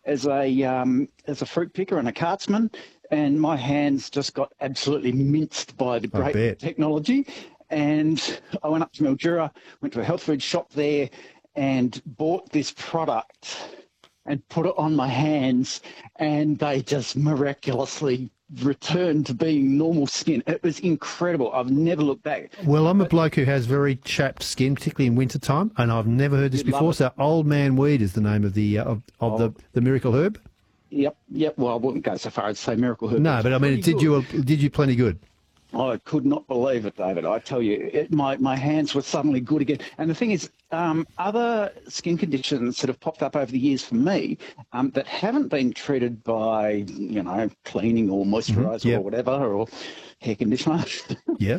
as a fruit picker and a cartsman, and my hands just got absolutely minced by the great technology. And I went up to Mildura, went to a health food shop there, and bought this product and put it on my hands, and they just miraculously returned to being normal skin. It was incredible. I've never looked back. Well, I'm a bloke who has very chapped skin, particularly in wintertime, and I've never heard this before. So Old Man Weed is the name of the the miracle herb? Yep. Well, I wouldn't go so far as to say miracle herb. No, but I mean, did you plenty good? I could not believe it, David. I tell you, my hands were suddenly good again. And the thing is, other skin conditions that have popped up over the years for me that haven't been treated by, cleaning or moisturiser or whatever, or hair conditioner. Yeah.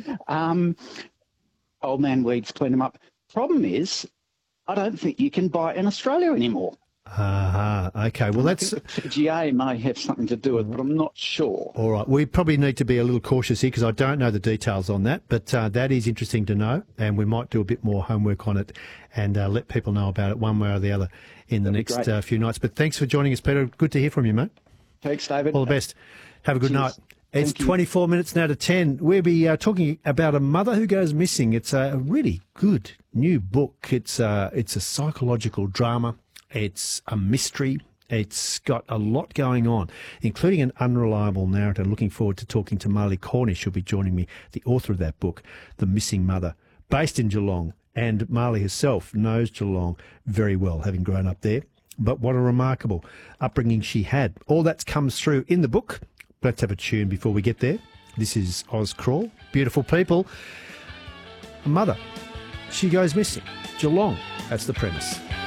Old Man Weeds clean them up. Problem is, I don't think you can buy it in Australia anymore. Okay. Well, that's... PGA may have something to do with it, but I'm not sure. All right. We probably need to be a little cautious here because I don't know the details on that, but that is interesting to know, and we might do a bit more homework on it and let people know about it one way or the other in the next few nights. But thanks for joining us, Peter. Good to hear from you, mate. Thanks, David. All the best. Have a good night. It's 24 minutes now to 10. We'll be talking about a mother who goes missing. It's a really good new book. It's a psychological drama. It's a mystery. It's got a lot going on, including an unreliable narrator. Looking forward to talking to Marley Cornish, who'll be joining me, the author of that book, The Missing Mother, based in Geelong. And Marley herself knows Geelong very well, having grown up there. But what a remarkable upbringing she had. All that comes through in the book. Let's have a tune before we get there. This is Oz Crawl. Beautiful people. A mother. She goes missing. Geelong. That's the premise.